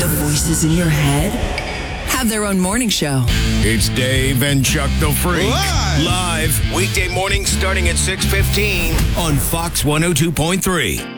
The voices in your head have their own morning show. It's Dave and Chuck the Freak. Live weekday mornings starting at 6:15 on Fox 102.3.